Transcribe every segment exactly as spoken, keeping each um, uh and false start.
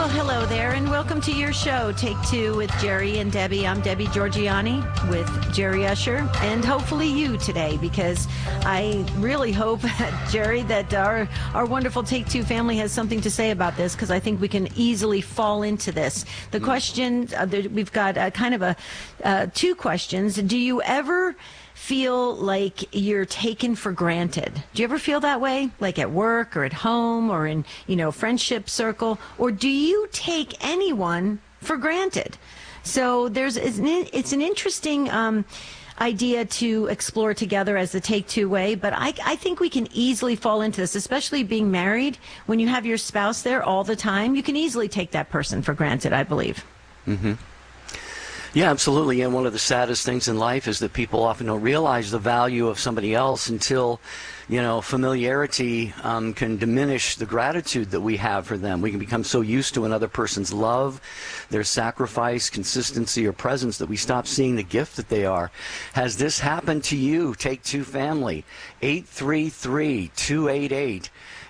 hello there, and welcome to your show, Take Two with Jerry and Debbie. I'm Debbie Georgianni with Jerry Usher, and hopefully you today, because I really hope, Jerry, that our, our wonderful Take Two family has something to say about this, because I think we can easily fall into this. The question, uh, the, we've got uh, kind of a uh, two questions. Do you ever feel like you're taken for granted? Do you ever feel that way, like at work or at home or in, you know, friendship circle? Or do you take anyone for granted? So there's it's an, it's an interesting um, idea to explore together as the Take Two way, but I, I think we can easily fall into this, especially being married. When you have your spouse there all the time, you can easily take that person for granted, I believe. Mm-hmm. Yeah, absolutely. And one of the saddest things in life is that people often don't realize the value of somebody else until, you know, familiarity um, can diminish the gratitude that we have for them. We can become so used to another person's love, their sacrifice, consistency, or presence that we stop seeing the gift that they are. Has this happened to you? Take Two family, eight three three, two eight eight,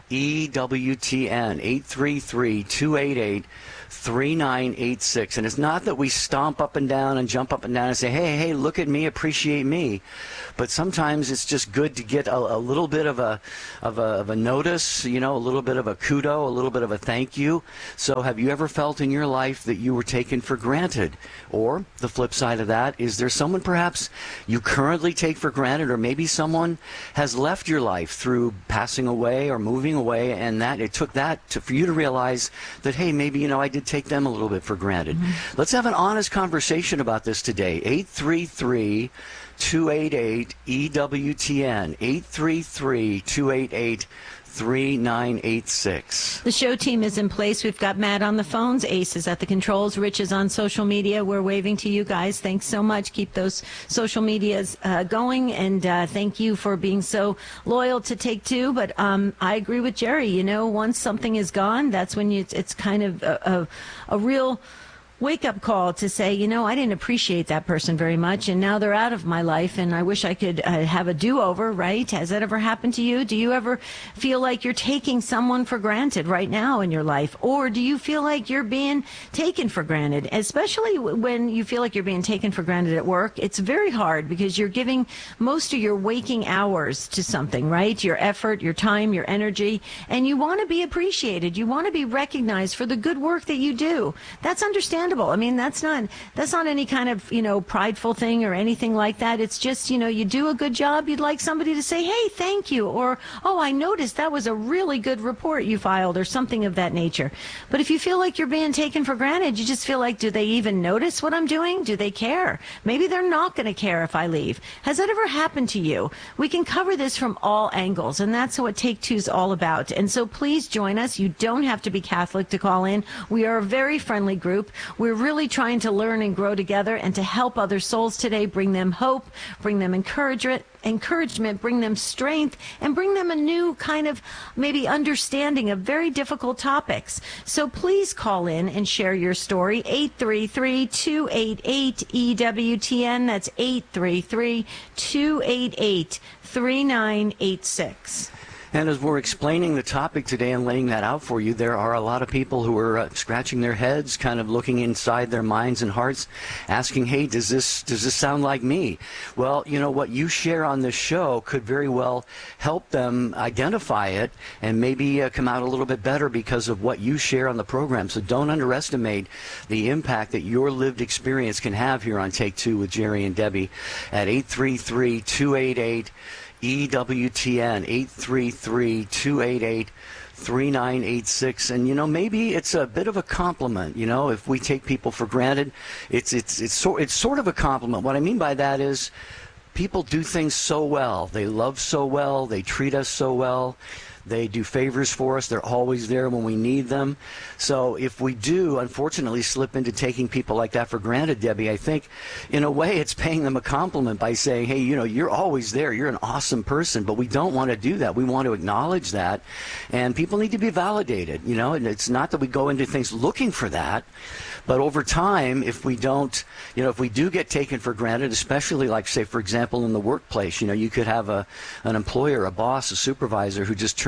E W T N, eight three three, two eight eight, three nine eight six. And it's not that we stomp up and down and jump up and down and say, hey, hey, look at me, appreciate me. But sometimes it's just good to get a, a little bit of a, of a of a notice, you know, a little bit of a kudo, a little bit of a thank you. So have you ever felt in your life that you were taken for granted? Or the flip side of that, is there someone perhaps you currently take for granted, or maybe someone has left your life through passing away or moving away, and that it took that to, for you to realize that, hey, maybe, you know, I did take them a little bit for granted. Mm-hmm. Let's have an honest conversation about this today. eight three three, two eight eight, E W T N, eight three three, two eight eight, three nine eight six. The show team is in place. We've got Matt on the phones. Ace is at the controls. Rich is on social media. We're waving to you guys. Thanks so much. Keep those social medias uh, going. And uh, thank you for being so loyal to Take Two. But um, I agree with Jerry. You know, once something is gone, that's when you, it's kind of a, a, a real wake-up call to say, you know, I didn't appreciate that person very much, and now they're out of my life, and I wish I could uh, have a do-over, right? Has that ever happened to you? Do you ever feel like you're taking someone for granted right now in your life? Or do you feel like you're being taken for granted? Especially when you feel like you're being taken for granted at work, it's very hard because you're giving most of your waking hours to something, right? Your effort, your time, your energy, and you want to be appreciated. You want to be recognized for the good work that you do. That's understandable. I mean, that's not that's not any kind of, you know, prideful thing or anything like that. It's just, you know, you do a good job. You'd like somebody to say, hey, thank you. Or, oh, I noticed that was a really good report you filed, or something of that nature. But if you feel like you're being taken for granted, you just feel like, do they even notice what I'm doing? Do they care? Maybe they're not going to care if I leave. Has that ever happened to you? We can cover this from all angles, and that's what Take Two's all about. And so please join us. You don't have to be Catholic to call in. We are a very friendly group. We're really trying to learn and grow together and to help other souls today, bring them hope, bring them encouragement, encouragement, bring them strength, and bring them a new kind of maybe understanding of very difficult topics. So please call in and share your story. eight three three, two eight eight, E W T N. That's eight three three, two eight eight, three nine eight six. And as we're explaining the topic today and laying that out for you, there are a lot of people who are uh, scratching their heads, kind of looking inside their minds and hearts, asking, hey, does this does this sound like me? Well, you know, what you share on this show could very well help them identify it and maybe uh, come out a little bit better because of what you share on the program. So don't underestimate the impact that your lived experience can have here on Take Two with Jerry and Debbie at eight three three, two eight eight, E W T N, eight three three, two eight eight, three nine eight six. And, you know, maybe it's a bit of a compliment, you know, if we take people for granted. It's, it's, it's, so, it's sort of a compliment. What I mean by that is people do things so well. They love so well. They treat us so well. They do favors for us. They're always there when we need them. So if we do, unfortunately, slip into taking people like that for granted, Debbie, I think, in a way, it's paying them a compliment by saying, hey, you know, you're always there. You're an awesome person. But we don't want to do that. We want to acknowledge that. And people need to be validated, you know, and it's not that we go into things looking for that. But over time, if we don't, you know, if we do get taken for granted, especially like, say, for example, in the workplace, you know, you could have a an employer, a boss, a supervisor who just turns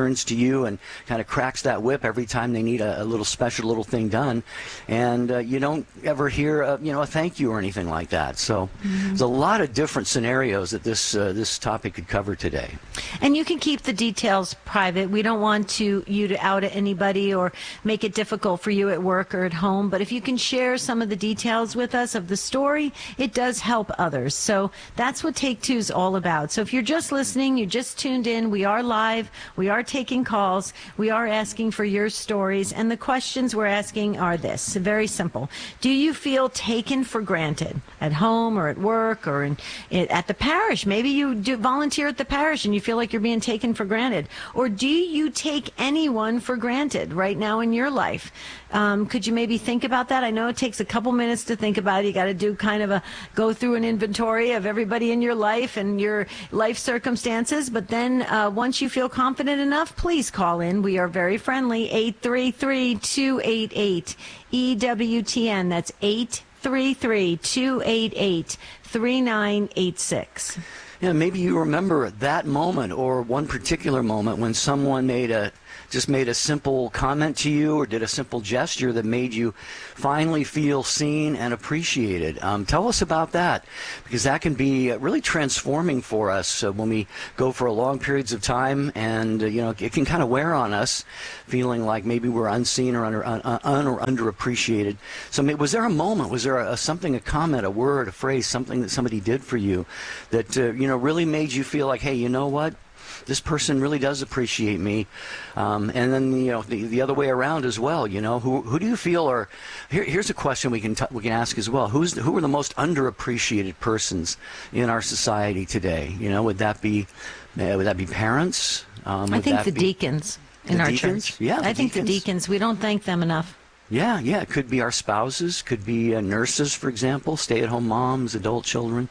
turns to you and kind of cracks that whip every time they need a, a little special little thing done, and uh, you don't ever hear a, you know a thank you or anything like that. So mm-hmm. there's a lot of different scenarios that this uh, this topic could cover today. And you can keep the details private. We don't want to you to out anybody or make it difficult for you at work or at home. But if you can share some of the details with us of the story, it does help others. So that's what Take Two is all about. So if you're just listening, you just tuned in, we are live, we are taking calls, we are asking for your stories, and the questions we're asking are this, very simple. Do you feel taken for granted at home or at work or in, at the parish? Maybe you do volunteer at the parish and you feel like you're being taken for granted. Or do you take anyone for granted right now in your life? Um, could you maybe think about that? I know it takes a couple minutes to think about it. You got to do kind of a go through an inventory of everybody in your life and your life circumstances. But then uh, once you feel confident enough, please call in. We are very friendly. eight three three, two eight eight, E W T N. That's eight three three, two eight eight, three nine eight six. Yeah, maybe you remember that moment or one particular moment when someone made a just made a simple comment to you or did a simple gesture that made you finally feel seen and appreciated. Um, tell us about that, because that can be really transforming for us uh, when we go for long periods of time, and uh, you know it can kind of wear on us, feeling like maybe we're unseen or under, un, un or underappreciated. So was there a moment, was there a, a something, a comment, a word, a phrase, something that somebody did for you that uh, you know really made you feel like, hey, you know what? This person really does appreciate me, um, and then you know the, the other way around as well. You know, who who do you feel are? Here, here's a question we can t we can ask as well. Who's who are the most underappreciated persons in our society today? You know, would that be uh, would that be parents? Um, I think the deacons in our church. Yeah, I think the deacons. We don't thank them enough. Yeah, yeah. It could be our spouses. Could be uh, nurses, for example, stay-at-home moms, adult children.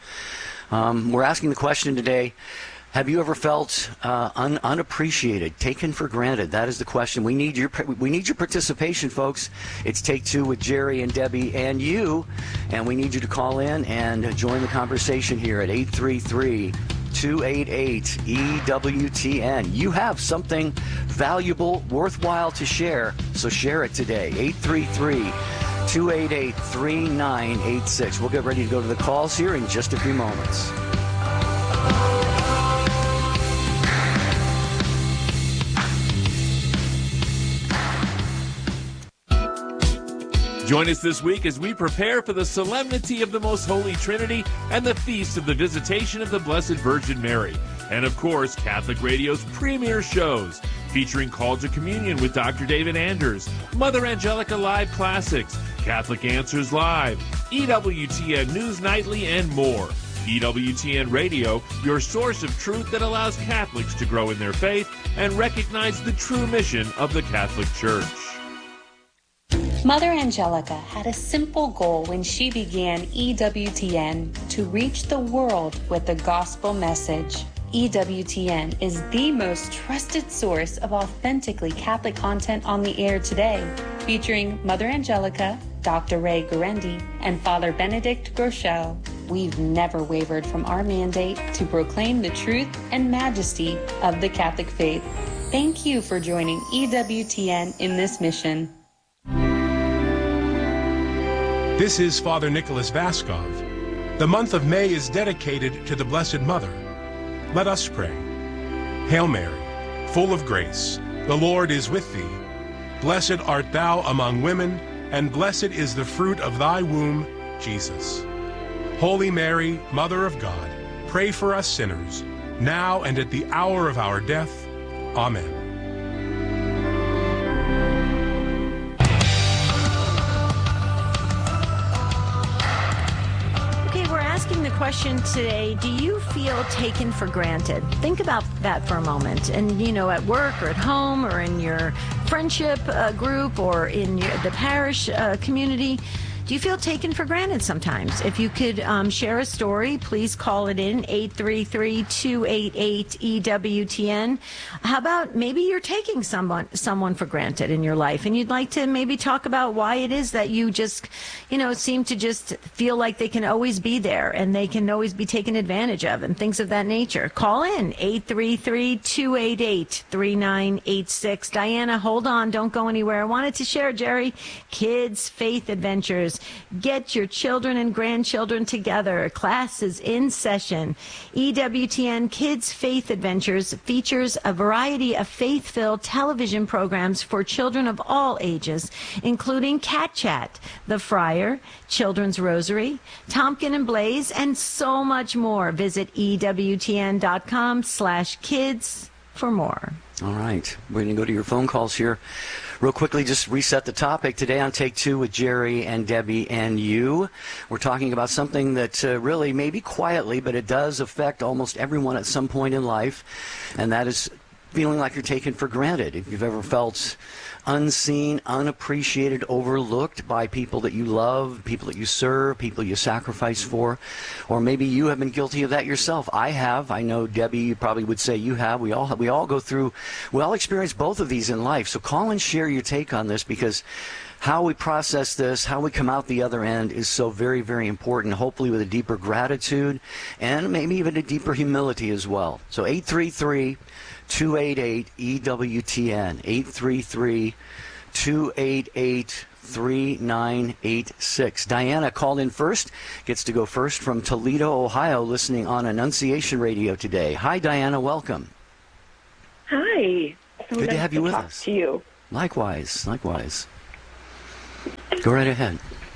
Um, we're asking the question today. Have you ever felt uh, un unappreciated, taken for granted? That is the question. We need your we need your participation, folks. It's Take Two with Jerry and Debbie and you, and we need you to call in and join the conversation here at eight three three, two eight eight, E W T N. You have something valuable, worthwhile to share, so share it today. eight three three, two eight eight, three nine eight six. We'll get ready to go to the calls here in just a few moments. Join us this week as we prepare for the solemnity of the Most Holy Trinity and the feast of the Visitation of the Blessed Virgin Mary. And of course, Catholic Radio's premier shows, featuring Call to Communion with Doctor David Anders, Mother Angelica Live Classics, Catholic Answers Live, E W T N News Nightly, and more. E W T N Radio, your source of truth that allows Catholics to grow in their faith and recognize the true mission of the Catholic Church. Mother Angelica had a simple goal when she began E W T N: to reach the world with the gospel message. E W T N is the most trusted source of authentically Catholic content on the air today, featuring Mother Angelica, Doctor Ray Guarendi, and Father Benedict Groeschel. We've never wavered from our mandate to proclaim the truth and majesty of the Catholic faith. Thank you for joining E W T N in this mission. This is Father Nicholas Vaskov. The month of May is dedicated to the Blessed Mother. Let us pray. Hail Mary, full of grace, the Lord is with thee. Blessed art thou among women, and blessed is the fruit of thy womb, Jesus. Holy Mary, Mother of God, pray for us sinners, now and at the hour of our death. Amen. The question today, do you feel taken for granted? Think about that for a moment. And, you know, at work or at home or in your friendship uh, group or in your, the parish uh, community, do you feel taken for granted sometimes? If you could um, share a story, please call it in, eight three three, two eight eight, E W T N. How about maybe you're taking someone someone for granted in your life, and you'd like to maybe talk about why it is that you just, you know, seem to just feel like they can always be there and they can always be taken advantage of and things of that nature. Call in, eight three three, two eight eight, three nine eight six. Diana, hold on. Don't go anywhere. I wanted to share, Jerry, Kids Faith Adventures. Get your children and grandchildren together. Class is in session. E W T N Kids Faith Adventures features a variety of faith-filled television programs for children of all ages, including Cat Chat, The Friar, Children's Rosary, Tompkin and Blaze, and so much more. Visit E W T N dot com slash kids for more. All right. We're going to go to your phone calls here. Real quickly, just reset the topic today on Take Two with Jerry and Debbie and you. We're talking about something that uh, really, maybe quietly, but it does affect almost everyone at some point in life, and that is feeling like you're taken for granted. If you've ever felt unseen, unappreciated, overlooked by people that you love, people that you serve, people you sacrifice for, or maybe you have been guilty of that yourself. I have. I know, Debbie, you probably would say you have. We all we all go through, we all experience both of these in life. So call and share your take on this, because how we process this, how we come out the other end is so very, very important, hopefully with a deeper gratitude and maybe even a deeper humility as well. So eight three three, two eight eight, E W T N, eight three three, two eight eight, three nine eight six. Diana called in first, gets to go first from Toledo, Ohio, listening on Annunciation Radio today. Hi, Diana, welcome. Hi. So Good nice to have you to with talk us. To you. Likewise, likewise. Go right ahead.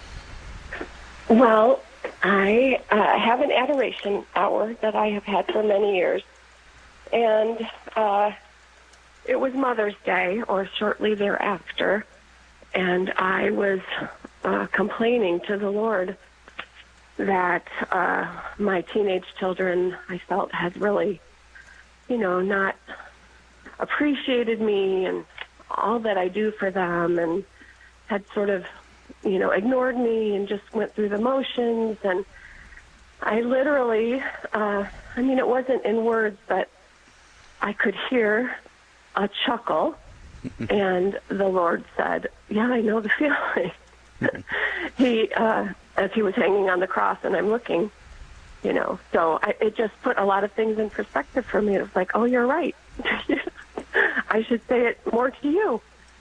Well, I uh, have an adoration hour that I have had for many years. And uh, it was Mother's Day, or shortly thereafter, and I was uh, complaining to the Lord that uh, my teenage children, I felt, had really, you know, not appreciated me and all that I do for them, and had sort of, you know, ignored me and just went through the motions. And I literally, uh, I mean, it wasn't in words, but I could hear a chuckle, and the Lord said, yeah, I know the feeling. he, uh, as he was hanging on the cross, and I'm looking, you know, so I, it just put a lot of things in perspective for me. It was like, oh, you're right. I should say it more to you.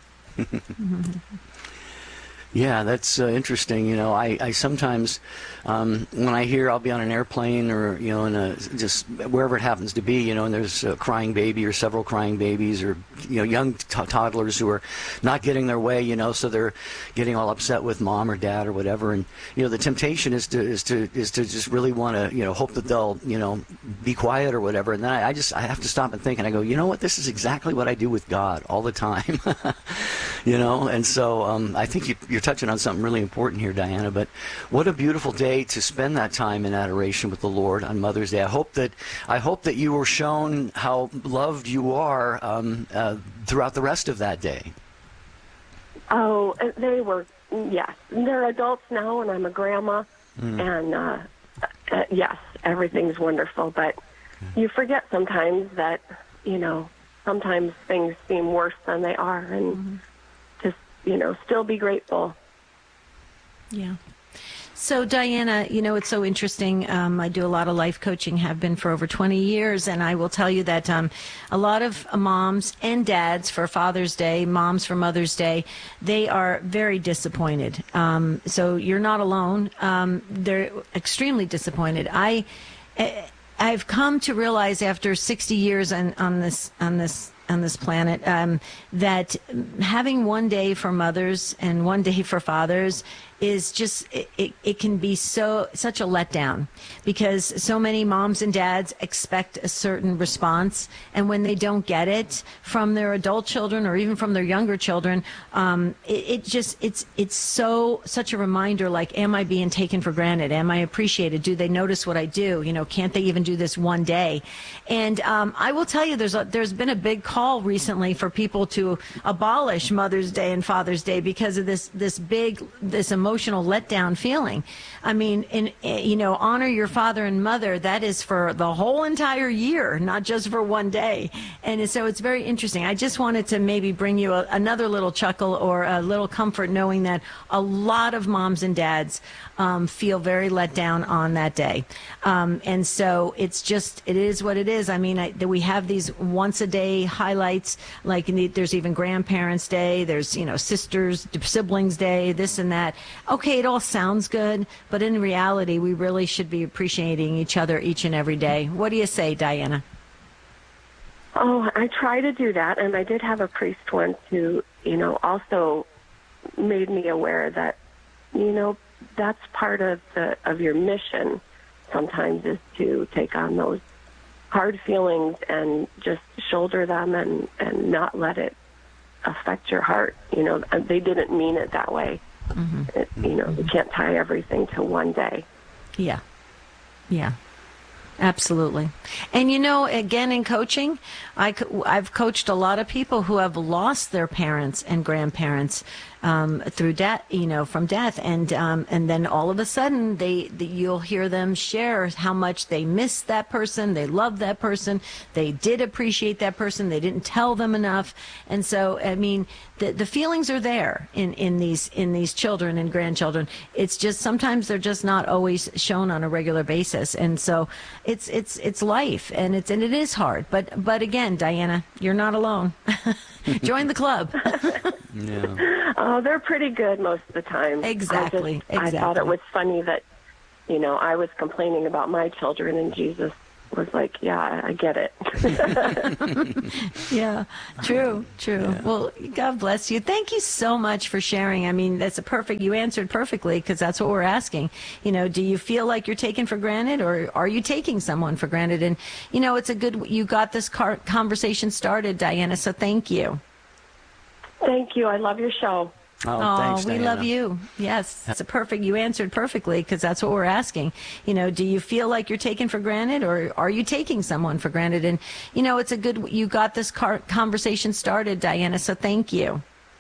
Yeah, that's uh, interesting. You know, I, I sometimes, um, when I hear I'll be on an airplane or, you know, in a, just wherever it happens to be, you know, and there's a crying baby or several crying babies or, you know, young t- toddlers who are not getting their way, you know, so they're getting all upset with mom or dad or whatever. And, you know, the temptation is to, is to, is to just really want to, you know, hope that they'll, you know, be quiet or whatever. And then I, I just, I have to stop and think, and I go, you know what, this is exactly what I do with God all the time, you know? And so um, I think you, you're touching on something really important here, Diana, but what a beautiful day to spend that time in adoration with the Lord on Mother's Day. I hope that I hope that you were shown how loved you are um, uh, throughout the rest of that day. Oh, they were, yes. They're adults now, and I'm a grandma, mm. and uh, uh, yes, everything's wonderful, but you forget sometimes that, you know, sometimes things seem worse than they are, and mm-hmm. just, you know, still be grateful. Yeah. So, Diana, you know, it's so interesting. Um, I do a lot of life coaching, have been for over twenty years, and I will tell you that um, a lot of moms and dads for Father's Day, moms for Mother's Day, they are very disappointed. Um, so you're not alone. Um, they're extremely disappointed. I, I've come to realize after sixty years on, on this on this on this planet um, that having one day for mothers and one day for fathers is just, it, it, it can be so such a letdown, because so many moms and dads expect a certain response, and when they don't get it from their adult children or even from their younger children, um, it, it just it's it's so such a reminder, like, am I being taken for granted? Am I appreciated? Do they notice what I do? You know, can't they even do this one day? And um, I will tell you, there's a, there's been a big call recently for people to abolish Mother's Day and Father's Day because of this this big this emotional letdown feeling. I mean, in you know, honor your father and mother. That is for the whole entire year, not just for one day. And so it's very interesting. I just wanted to maybe bring you a, another little chuckle or a little comfort, knowing that a lot of moms and dads um, feel very let down on that day. Um, and so it's just, it is what it is. I mean, I, we have these once a day highlights, like in the, there's even Grandparents' Day, there's, you know, Sisters, Siblings Day, this and that. Okay, it all sounds good, but in reality, we really should be appreciating each other each and every day. What do you say, Diana? Oh, I try to do that, and I did have a priest once who, you know, also made me aware that, you know, that's part of the of your mission sometimes, is to take on those hard feelings and just shoulder them and, and not let it affect your heart. You know, they didn't mean it that way. Mm-hmm. It, you know, you can't tie everything to one day. Yeah. Yeah. Absolutely. And, you know, again, in coaching, I, I've coached a lot of people who have lost their parents and grandparents um, through death, you know, from death. And um, and then all of a sudden, they, the, you'll hear them share how much they miss that person. They love that person. They did appreciate that person. They didn't tell them enough. And so, I mean, the, the feelings are there in, in these in these children and grandchildren. It's just sometimes they're just not always shown on a regular basis. And so it's it's it's life, and it's and it is hard. But but again, Diana, you're not alone. Join the club. Yeah. Oh, they're pretty good most of the time. Exactly. I, just, exactly. I thought it was funny that, you know, I was complaining about my children, and Jesus was like, yeah, I get it. Yeah, true, true. Yeah. Well, God bless you. Thank you so much for sharing. I mean, that's a perfect, you answered perfectly, because that's what we're asking. You know, do you feel like you're taken for granted, or are you taking someone for granted? And, you know, it's a good, you got this car- conversation started, Diana, so thank you. Thank you. I love your show. Oh, oh thanks, we Diana. love you. Yes, it's a perfect. You answered perfectly, because that's what we're asking. You know, do you feel like you're taken for granted, or are you taking someone for granted? And, you know, it's a good, you got this car- conversation started, Diana, so thank you.